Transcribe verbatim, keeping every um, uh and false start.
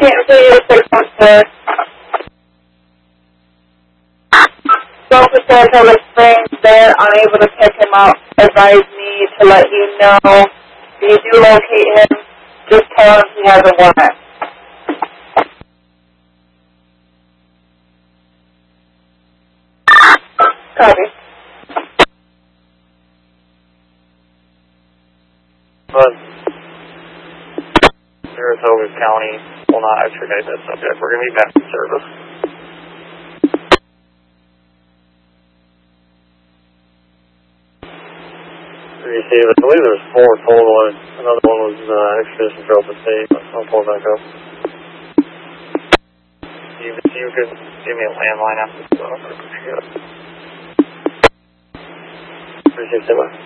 Can't see you, six one six. Spoke with Saratoga Springs. They're unable to pick him up. Advise me to let you know. If you do locate him, just tell him he has a warrant. Copy. But Saratoga County will not extradite that subject. We're going to be back in service. Receive, I believe there's four total. Another one was uh, extradition for open state. I'll pull it back up. You, you could give me a landline after this. Appreciate it.